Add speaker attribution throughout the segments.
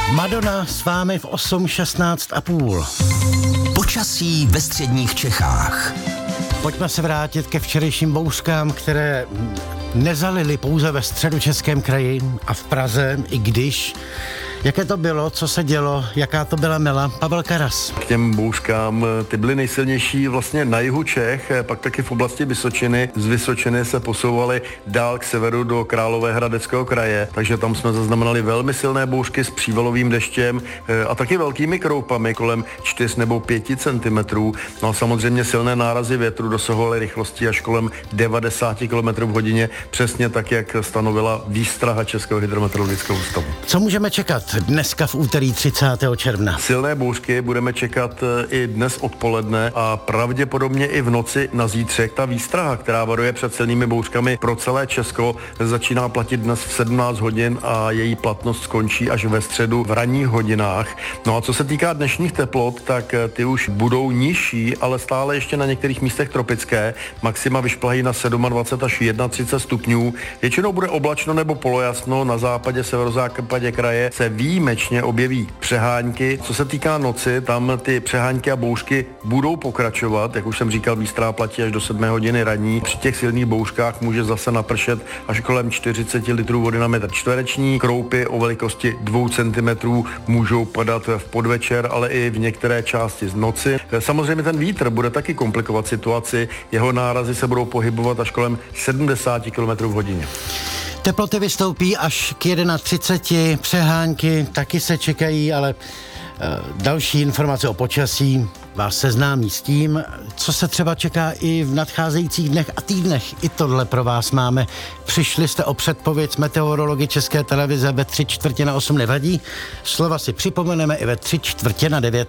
Speaker 1: Madonna s vámi v 8:16:30.
Speaker 2: Počasí ve středních Čechách.
Speaker 1: Pojďme se vrátit ke včerejším bouřkám, které nezalily pouze ve středočeském kraji a v Praze, i když. Jaké to bylo, co se dělo, jaká to byla mela? Pavel Karas.
Speaker 3: K těm bouřkám, ty byly nejsilnější vlastně na jihu Čech, pak taky v oblasti Vysočiny. Z Vysočiny se posouvaly dál k severu do Královéhradeckého kraje, takže tam jsme zaznamenali velmi silné bouřky s přívalovým deštěm a taky velkými kroupami kolem 4 nebo 5 cm. No a samozřejmě silné nárazy větru dosahovaly rychlosti až kolem 90 km v hodině, přesně tak, jak stanovila výstraha Českého hydrometeorologického ústavu.
Speaker 1: Co můžeme čekat dneska v úterý 30. června?
Speaker 3: Silné bouřky budeme čekat i dnes odpoledne a pravděpodobně i v noci na zítřek. Ta výstraha, která varuje před silnými bouřkami pro celé Česko, začíná platit dnes v 17 hodin a její platnost skončí až ve středu v ranních hodinách. No a co se týká dnešních teplot, tak ty už budou nižší, ale stále ještě na některých místech tropické. Maxima vyšplahají na 27 až 31 stupňů. Většinou bude oblačno nebo polojasno, na západě, severozápadě kraje se výjimečně objeví přehánky. Co se týká noci, tam ty přehánky a bouřky budou pokračovat. Jak už jsem říkal, výstraha platí až do 7 hodiny ranní. Při těch silných bouřkách může zase napršet až kolem 40 litrů vody na metr čtvereční. Kroupy o velikosti 2 cm můžou padat v podvečer, ale i v některé části z noci. Samozřejmě ten vítr bude taky komplikovat situaci. Jeho nárazy se budou pohybovat až kolem 70 km v hodině.
Speaker 1: Teploty vystoupí až k 31, přehánky taky se čekají, ale další informace o počasí vás seznámí s tím, co se třeba čeká i v nadcházejících dnech a týdnech. I tohle pro vás máme. Přišli jste o předpověď meteorology České televize ve 7:45, nevadí. Slova si připomeneme i ve 8:45.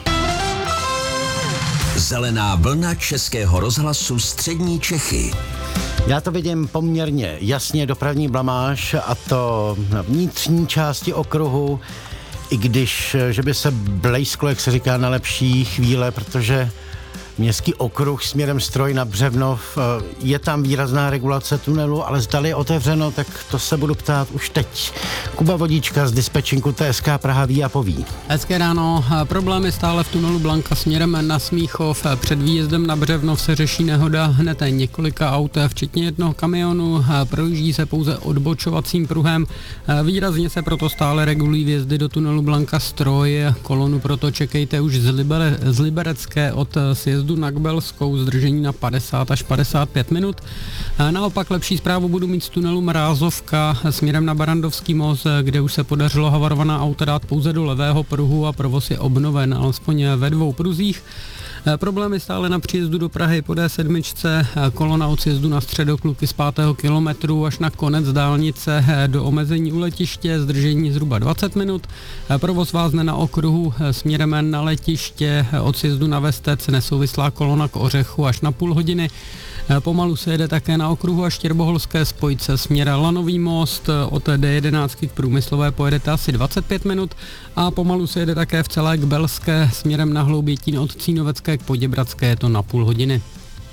Speaker 2: Zelená vlna Českého rozhlasu Střední Čechy.
Speaker 1: Já to vidím poměrně jasně, dopravní blamáž, a to na vnitřní části okruhu, i když, že by se blejsklo, jak se říká, na lepší chvíle, protože městský okruh směrem Stroj na Břevnov, je tam výrazná regulace tunelu, ale zdali je otevřeno, tak to se budu ptát už teď. Kuba Vodíčka z dispečinku TSK Praha ví a poví.
Speaker 4: Hezké ráno. Problémy stále v tunelu Blanka směrem na Smíchov. Před výjezdem na Břevnov se řeší nehoda hned několika aut, včetně jednoho kamionu. Projíždí se pouze odbočovacím pruhem. Výrazně se proto stále regulují vjezdy do tunelu Blanka Stroj. Kolonu proto čekejte už z Liberecké od sjezdu na Kbelskou, zdržení na 50 až 55 minut. Naopak lepší zprávu budu mít z tunelu Mrázovka směrem na Barandovský most, kde už se podařilo havarovaná auta dát pouze do levého pruhu a provoz je obnoven, alespoň ve 2 pruzích. Problémy stále na příjezdu do Prahy po D7, kolona od sjezdu na Středokluky z 5. kilometru až na konec dálnice do omezení u letiště, zdržení zhruba 20 minut. Provoz vázne na okruhu směrem na letiště od sjezdu na Vestec, nesouvislá kolona k Ořechu až na půl hodiny. Pomalu se jede také na okruhu a Štěrboholské spojce směr Lanový most, od D11 k Průmyslové pojedete asi 25 minut a pomalu se jede také v celé Kbelské směrem na Hloubětín od Cínovecké k Poděbradské, je to na půl hodiny.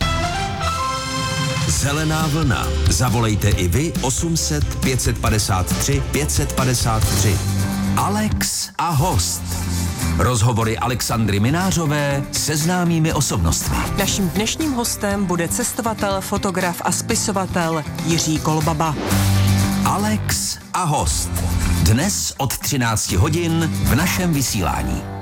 Speaker 2: Zelená vlna. Zavolejte i vy 800 553 553. Alex a host. Rozhovory Alexandry Minářové se známými osobnostmi.
Speaker 5: Naším dnešním hostem bude cestovatel, fotograf a spisovatel Jiří Kolbaba.
Speaker 2: Alex a host. Dnes od 13 hodin v našem vysílání.